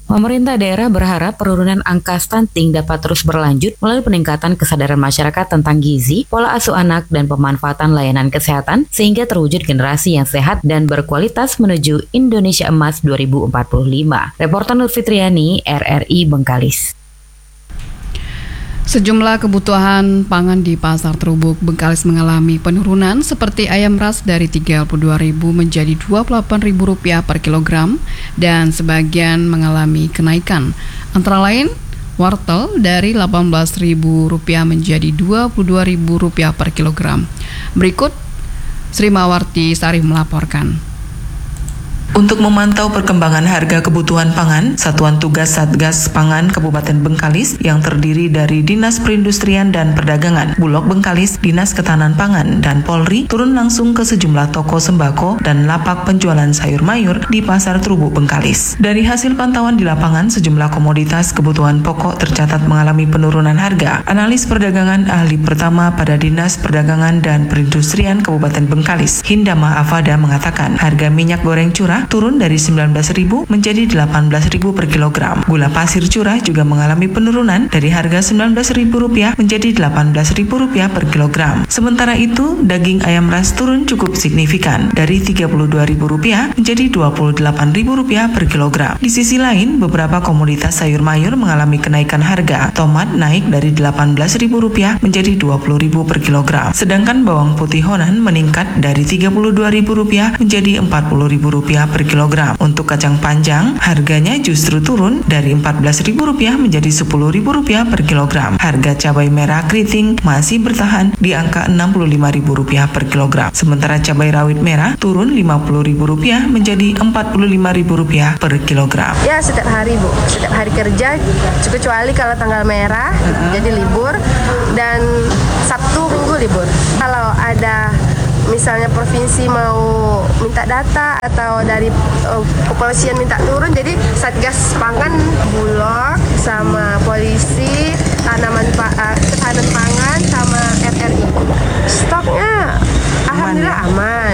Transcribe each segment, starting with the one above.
Pemerintah daerah berharap penurunan angka stunting dapat terus berlanjut melalui peningkatan kesadaran masyarakat tentang gizi, pola asuh anak, dan pemanfaatan layanan kesehatan sehingga terwujud generasi yang sehat dan berkualitas menuju Indonesia Emas 2045. Reporter Nur Fitriani, RRI Bengkalis. Sejumlah kebutuhan pangan di Pasar Terubuk Bengkalis mengalami penurunan seperti ayam ras dari Rp32.000 menjadi Rp28.000 per kilogram dan sebagian mengalami kenaikan. Antara lain, wortel dari Rp18.000 menjadi Rp22.000 per kilogram. Berikut Sri Mawarti Sarif melaporkan. Untuk memantau perkembangan harga kebutuhan pangan, Satuan Tugas Satgas Pangan Kabupaten Bengkalis yang terdiri dari Dinas Perindustrian dan Perdagangan, Bulog Bengkalis, Dinas Ketahanan Pangan, dan Polri turun langsung ke sejumlah toko sembako dan lapak penjualan sayur mayur di Pasar Terubuk Bengkalis. Dari hasil pantauan di lapangan, sejumlah komoditas kebutuhan pokok tercatat mengalami penurunan harga. Analis perdagangan ahli pertama pada Dinas Perdagangan dan Perindustrian Kabupaten Bengkalis, Hindama Afada mengatakan harga minyak goreng curah turun dari Rp19.000 menjadi Rp18.000 per kilogram. Gula pasir curah juga mengalami penurunan dari harga Rp19.000 menjadi Rp18.000 per kilogram. Sementara itu, daging ayam ras turun cukup signifikan dari Rp32.000 menjadi Rp28.000 per kilogram. Di sisi lain, beberapa komoditas sayur mayur mengalami kenaikan harga. Tomat naik dari Rp18.000 menjadi Rp20.000 per kilogram. Sedangkan bawang putih Honan meningkat dari Rp32.000 menjadi Rp40.000 per kilogram. Untuk kacang panjang, harganya justru turun dari Rp14.000 menjadi Rp10.000 per kilogram. Harga cabai merah keriting masih bertahan di angka Rp65.000 per kilogram. Sementara cabai rawit merah turun Rp50.000 menjadi Rp45.000 per kilogram. Ya, setiap hari Bu, setiap hari kerja, kecuali kalau tanggal merah, jadi libur, dan Sabtu Minggu libur. Kalau ada misalnya provinsi mau minta data atau dari kepolisian minta turun, jadi Satgas Pangan, Bulog, sama polisi, ketahanan pangan, sama RRI. Stoknya alhamdulillah aman.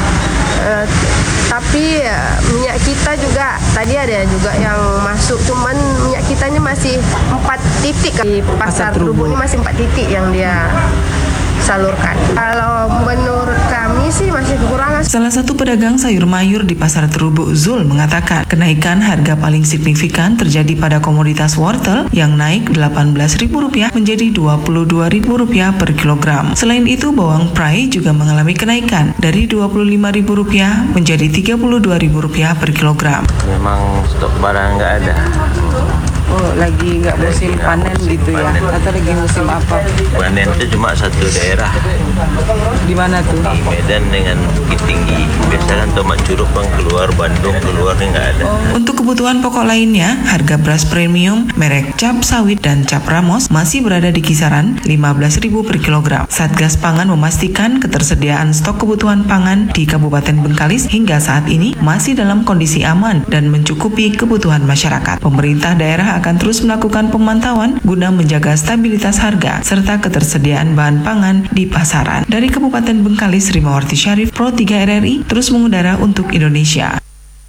Tapi minyak kita juga tadi ada juga yang masuk, cuman minyak kitanya masih 4 titik di Pasar Terubuk ini, masih 4 titik yang dia salurkan. Kalau menurut kami sih masih kekurangan. Salah satu pedagang sayur mayur di Pasar Terubuk, Zul, mengatakan kenaikan harga paling signifikan terjadi pada komoditas wortel yang naik Rp18.000 menjadi Rp22.000 per kilogram. Selain itu, bawang prai juga mengalami kenaikan dari Rp25.000 menjadi Rp32.000 per kilogram. Memang stok barang nggak ada. Oh, lagi nggak musim panen gitu ya? Atau lagi musim apa? Panen itu cuma satu daerah. Di mana tuh? Di Medan dengan Bukit Tinggi. Biasanya kan tomat curug bang keluar, Bandung keluarnya nggak ada. Untuk kebutuhan pokok lainnya, harga beras premium, merek cap sawit dan cap Ramos masih berada di kisaran Rp15.000 per kilogram. Satgas Pangan memastikan ketersediaan stok kebutuhan pangan di Kabupaten Bengkalis hingga saat ini masih dalam kondisi aman dan mencukupi kebutuhan masyarakat. Pemerintah daerah akan terus melakukan pemantauan guna menjaga stabilitas harga serta ketersediaan bahan pangan di pasaran. Dari Kabupaten Bengkalis, Sri Mawarti Sarif, Pro 3 RRI, terus mengudara untuk Indonesia.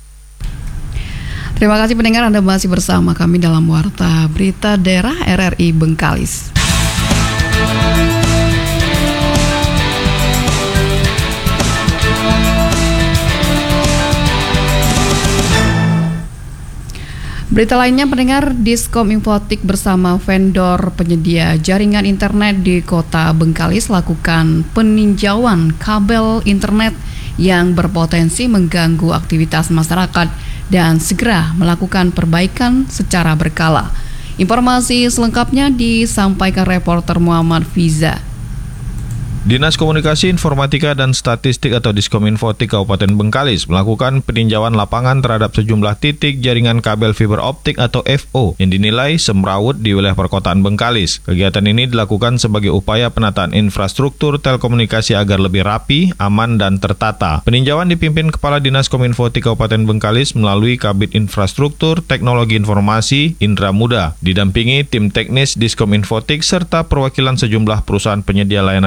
Terima kasih pendengar, Anda masih bersama kami dalam Warta Berita Daerah RRI Bengkalis. Berita lainnya, pendengar, Diskom Infotik bersama vendor penyedia jaringan internet di Kota Bengkalis lakukan peninjauan kabel internet yang berpotensi mengganggu aktivitas masyarakat dan segera melakukan perbaikan secara berkala. Informasi selengkapnya disampaikan reporter Muhammad Fiza. Dinas Komunikasi Informatika dan Statistik atau Diskominfotik Kabupaten Bengkalis melakukan peninjauan lapangan terhadap sejumlah titik jaringan kabel fiber optik atau FO yang dinilai semrawut di wilayah perkotaan Bengkalis. Kegiatan ini dilakukan sebagai upaya penataan infrastruktur telekomunikasi agar lebih rapi, aman, dan tertata. Peninjauan dipimpin Kepala Dinas Kominfotik Kabupaten Bengkalis melalui Kabid Infrastruktur Teknologi Informasi Indra Muda, didampingi tim teknis Diskominfotik serta perwakilan sejumlah perusahaan penyedia layanan internet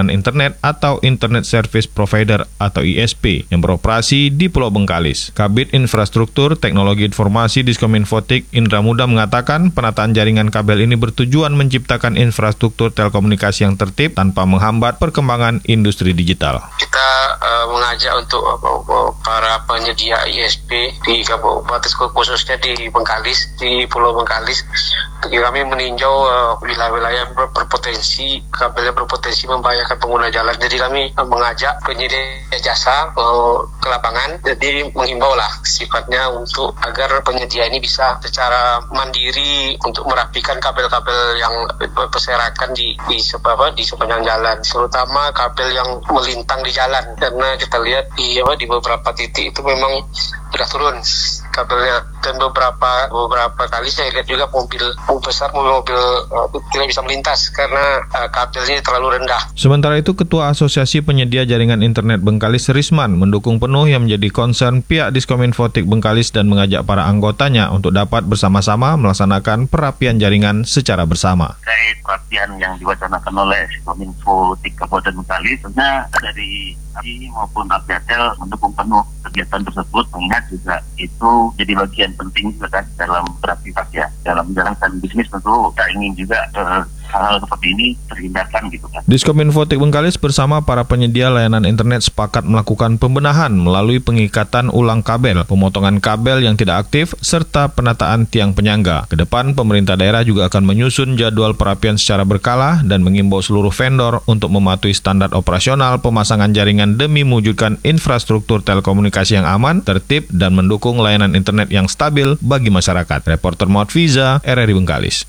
Internet atau Internet Service Provider atau ISP yang beroperasi di Pulau Bengkalis. Kabid Infrastruktur Teknologi Informasi Diskominfotik Indra Muda mengatakan penataan jaringan kabel ini bertujuan menciptakan infrastruktur telekomunikasi yang tertib tanpa menghambat perkembangan industri digital. Kita mengajak untuk para penyedia ISP di kabupaten khususnya di Bengkalis, di Pulau Bengkalis. Kami meninjau wilayah-wilayah berpotensi, kabelnya berpotensi membahayakan pengguna jalan. Jadi kami mengajak penyedia jasa ke lapangan. Jadi menghimbau lah sifatnya untuk agar penyedia ini bisa secara mandiri untuk merapikan kabel-kabel yang berserakan di sepanjang jalan, terutama kabel yang melintang di jalan. Karena kita lihat di beberapa titik itu memang sudah turun kabelnya, dan beberapa kali saya lihat juga mobil besar, mobil tidak bisa melintas karena kabelnya terlalu rendah. Sementara itu, Ketua Asosiasi Penyedia Jaringan Internet Bengkalis Risman mendukung penuh yang menjadi concern pihak Diskominfotik Bengkalis dan mengajak para anggotanya untuk dapat bersama-sama melaksanakan perapian jaringan secara bersama. Terkait perapian yang diwacanakan oleh Diskominfotik Kabupaten Bengkalis, sebenarnya dari kami maupun Apjatel mendukung penuh kegiatan tersebut, mengingat juga itu jadi bagian penting juga kan dalam beraktivitas ya, dalam menjalankan bisnis. Tentu kita ingin juga hal-hal seperti ini terhindarkan gitu kan. Diskominfotik Bengkalis bersama para penyedia layanan internet sepakat melakukan pembenahan melalui pengikatan ulang kabel, pemotongan kabel yang tidak aktif, serta penataan tiang penyangga. Kedepan, pemerintah daerah juga akan menyusun jadwal perapian secara berkala dan mengimbau seluruh vendor untuk mematuhi standar operasional pemasangan jaringan demi mewujudkan infrastruktur telekomunikasi yang aman, tertib, dan mendukung layanan internet yang stabil bagi masyarakat. Reporter Muhammad Fiza, RRI Bengkalis.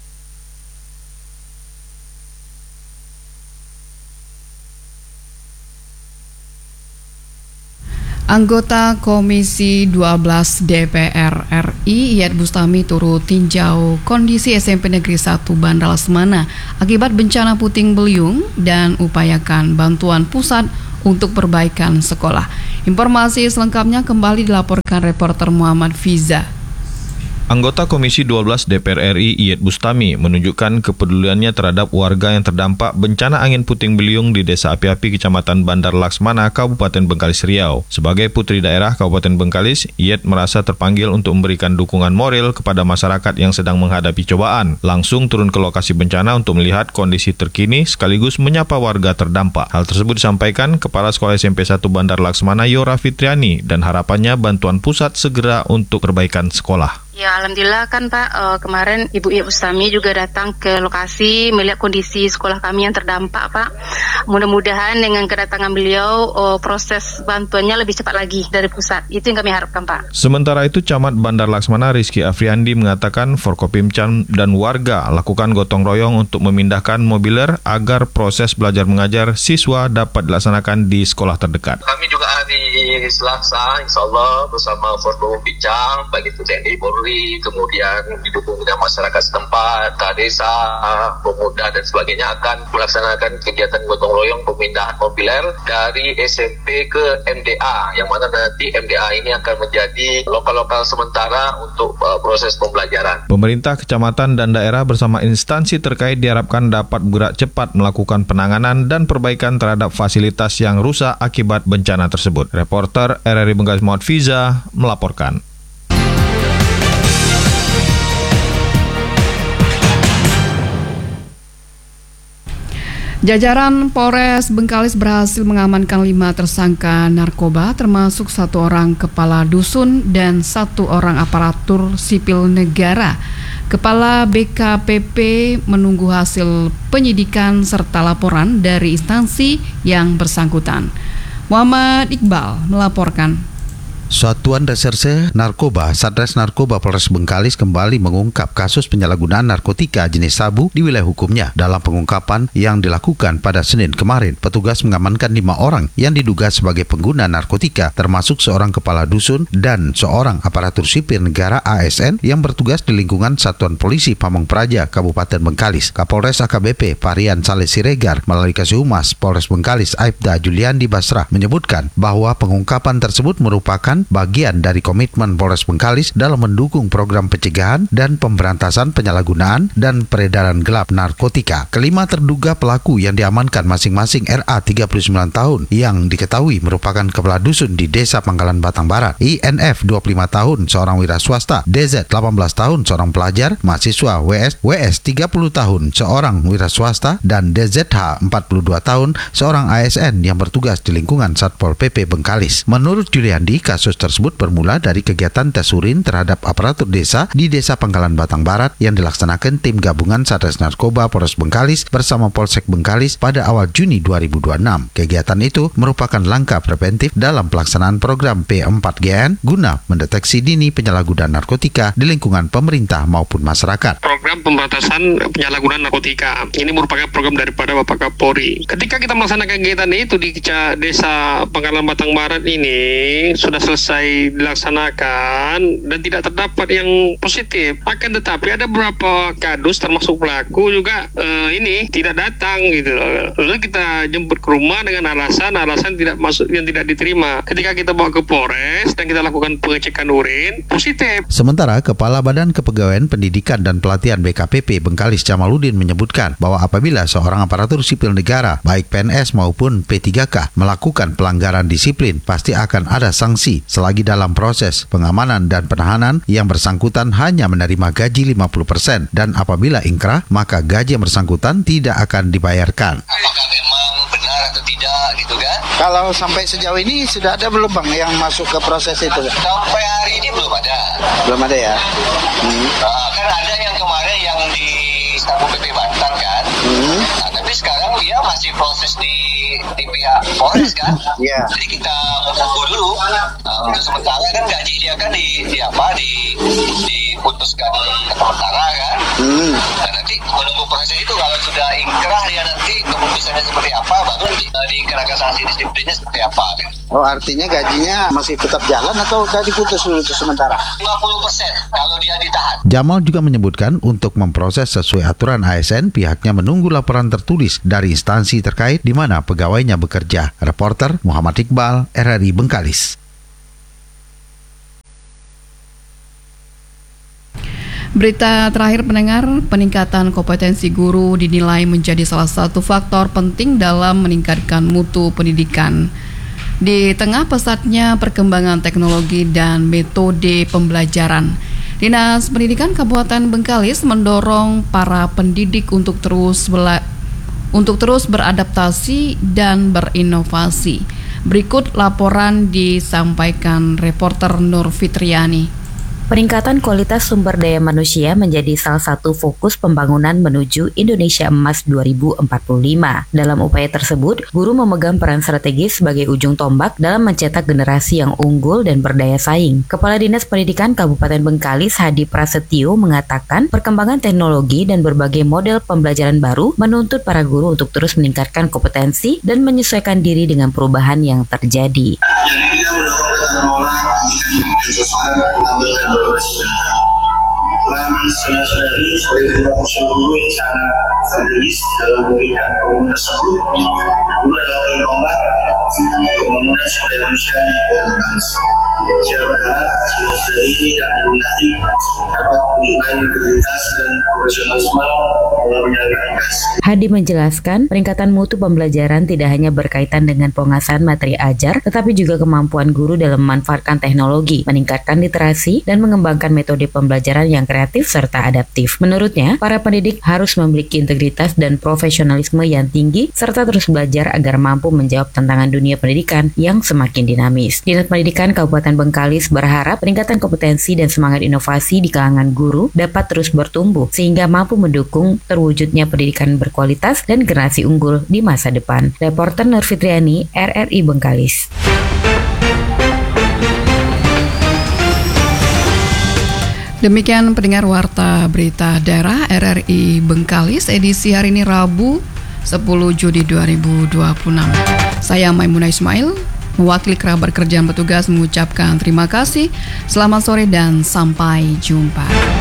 Anggota Komisi 12 DPR RI Iyet Bustami turut tinjau kondisi SMP Negeri 1 Bandar Lesmana akibat bencana puting beliung dan upayakan bantuan pusat untuk perbaikan sekolah. Informasi selengkapnya kembali dilaporkan reporter Muhammad Fiza. Anggota Komisi 12 DPR RI Iyet Bustami menunjukkan kepeduliannya terhadap warga yang terdampak bencana angin puting beliung di Desa Api-Api, Kecamatan Bandar Laksmana, Kabupaten Bengkalis Riau. Sebagai putri daerah Kabupaten Bengkalis, Iyet merasa terpanggil untuk memberikan dukungan moral kepada masyarakat yang sedang menghadapi cobaan. Langsung turun ke lokasi bencana untuk melihat kondisi terkini sekaligus menyapa warga terdampak. Hal tersebut disampaikan Kepala Sekolah SMP 1 Bandar Laksmana Yora Fitriani dan harapannya bantuan pusat segera untuk perbaikan sekolah. Ya, alhamdulillah kan Pak, kemarin Ibu Iyet Bustami juga datang ke lokasi melihat kondisi sekolah kami yang terdampak Pak. Mudah-mudahan dengan kedatangan beliau proses bantuannya lebih cepat lagi dari pusat. Itu yang kami harapkan Pak. Sementara itu Camat Bandar Laksmana Rizky Afriandi mengatakan Forkopimcam dan warga lakukan gotong royong untuk memindahkan mobiler agar proses belajar mengajar siswa dapat dilaksanakan di sekolah terdekat. Kami juga hari Selasa insya Allah bersama Forkopimcam baik itu TNI Polri, kemudian didukung dengan masyarakat setempat, desa, pemuda dan sebagainya akan melaksanakan kegiatan gotong royong pemindahan mobiler dari SMP ke MDA, yang mana nanti MDA ini akan menjadi lokal sementara untuk proses pembelajaran. Pemerintah kecamatan dan daerah bersama instansi terkait diharapkan dapat bergerak cepat melakukan penanganan dan perbaikan terhadap fasilitas yang rusak akibat bencana tersebut. Reporter RRI Bengkalis Muhammad Fiza melaporkan. Jajaran Polres Bengkalis berhasil mengamankan 5 tersangka narkoba, termasuk 1 orang kepala dusun dan 1 orang aparatur sipil negara. Kepala BKPP menunggu hasil penyidikan serta laporan dari instansi yang bersangkutan. Muhammad Iqbal melaporkan. Satuan Reserse Narkoba Satres Narkoba Polres Bengkalis kembali mengungkap kasus penyalahgunaan narkotika jenis sabu di wilayah hukumnya. Dalam pengungkapan yang dilakukan pada Senin kemarin, petugas mengamankan 5 orang yang diduga sebagai pengguna narkotika, termasuk seorang kepala dusun dan seorang aparatur sipil negara ASN yang bertugas di lingkungan Satuan Polisi Pamong Praja, Kabupaten Bengkalis. Kapolres AKBP Parian Saleh Siregar melalui Kasih Humas Polres Bengkalis Aibda Juliandi Basrah menyebutkan bahwa pengungkapan tersebut merupakan merupakan bagian dari komitmen Polres Bengkalis dalam mendukung program pencegahan dan pemberantasan penyalahgunaan dan peredaran gelap narkotika. Kelima terduga pelaku yang diamankan masing-masing RA 39 tahun yang diketahui merupakan kepala dusun di Desa Pangkalan Batang Barat, INF 25 tahun seorang wira swasta, DZ 18 tahun seorang pelajar, mahasiswa, WS 30 tahun seorang wira swasta, dan DZH 42 tahun seorang ASN yang bertugas di lingkungan Satpol PP Bengkalis. Menurut Juliandi, kasus tersebut bermula dari kegiatan tes urin terhadap aparatur desa di Desa Pangkalan Batang Barat yang dilaksanakan tim gabungan Satres Narkoba Polres Bengkalis bersama Polsek Bengkalis pada awal Juni 2026. Kegiatan itu merupakan langkah preventif dalam pelaksanaan program P4GN guna mendeteksi dini penyalahgunaan narkotika di lingkungan pemerintah maupun masyarakat. Program pemberantasan penyalahgunaan narkotika ini merupakan program daripada Bapak Kapolri. Ketika kita melaksanakan kegiatan itu di Desa Pangkalan Batang Barat ini sudah selesai dilaksanakan dan tidak terdapat yang positif. Akan tetapi ada beberapa kadus termasuk pelaku juga ini tidak datang gitu. Lalu kita jemput ke rumah dengan alasan tidak masuk, yang tidak diterima. Ketika kita bawa ke Polres dan kita lakukan pengecekan urin, positif. Sementara Kepala Badan Kepegawaian Pendidikan dan Pelatihan BKPP Bengkalis Jamaluddin menyebutkan bahwa apabila seorang aparatur sipil negara, baik PNS maupun P3K, melakukan pelanggaran disiplin, pasti akan ada sanksi selagi dalam proses pengamanan dan penahanan yang bersangkutan hanya menerima gaji 50% dan apabila ingkrah, maka gaji yang bersangkutan tidak akan dibayarkan. Apakah memang benar atau tidak gitu kan? Kalau sampai sejauh ini sudah ada belum Bang yang masuk ke proses itu? Sampai hari ini belum ada. Belum ada ya? Kan ada yang kemarin yang di Satpol PP Banten kan? Nah, tapi sekarang dia masih proses di pihak Polres kan? Iya. Jadi kita menunggu dulu. Untuk sementara kan gaji dia kan diputuskan sementara kan? Dan nanti menunggu proses itu, kalau sudah ingkrah dia nanti keputusannya seperti apa, baru dikenakan sanksi disiplinnya seperti apa kan? Oh, artinya gajinya masih tetap jalan atau udah diputus dulu itu sementara? 50% kalau dia ditahan. Jamal juga menyebutkan untuk memproses sesuai aturan ASN, pihaknya menunggu laporan tertulis dari instansi terkait di mana pegawainya bekerja. Reporter Muhammad Iqbal, RRI Bengkalis. Berita terakhir pendengar, peningkatan kompetensi guru dinilai menjadi salah satu faktor penting dalam meningkatkan mutu pendidikan. Di tengah pesatnya perkembangan teknologi dan metode pembelajaran, Dinas Pendidikan Kabupaten Bengkalis mendorong para pendidik untuk terus beradaptasi dan berinovasi. Berikut laporan disampaikan reporter Nur Fitriani. Peningkatan kualitas sumber daya manusia menjadi salah satu fokus pembangunan menuju Indonesia Emas 2045. Dalam upaya tersebut, guru memegang peran strategis sebagai ujung tombak dalam mencetak generasi yang unggul dan berdaya saing. Kepala Dinas Pendidikan Kabupaten Bengkalis, Hadi Prasetyo, mengatakan perkembangan teknologi dan berbagai model pembelajaran baru menuntut para guru untuk terus meningkatkan kompetensi dan menyesuaikan diri dengan perubahan yang terjadi. Peran saudara-saudari sebagai kelompok guru yang sangat strategis dalam memberikan program tersebut. Guru adalah tombak pembangunan sumber daya manusia di Bengkalis. Saya berharap saudara-saudari ini dan nanti dapat menunjukkan integritas dan profesionalisme dalam menjalankan tugas. Hadi menjelaskan, peningkatan mutu pembelajaran tidak hanya berkaitan dengan penguasaan materi ajar, tetapi juga kemampuan guru dalam memanfaatkan teknologi, meningkatkan literasi, dan mengembangkan metode pembelajaran yang kreatif serta adaptif. Menurutnya, para pendidik harus memiliki integritas dan profesionalisme yang tinggi, serta terus belajar agar mampu menjawab tantangan dunia pendidikan yang semakin dinamis. Dinas Pendidikan Kabupaten Bengkalis berharap peningkatan kompetensi dan semangat inovasi di kalangan guru dapat terus bertumbuh, sehingga mampu mendukung terwujudnya pendidikan berkualitas dan generasi unggul di masa depan. Reporter Nur Fitriani, RRI Bengkalis. Demikian pendengar Warta Berita Daerah RRI Bengkalis edisi hari ini Rabu 10 Juni 2026. Saya Maimunah Ismail, mewakili kerabat kerjaan petugas mengucapkan terima kasih, selamat sore dan sampai jumpa.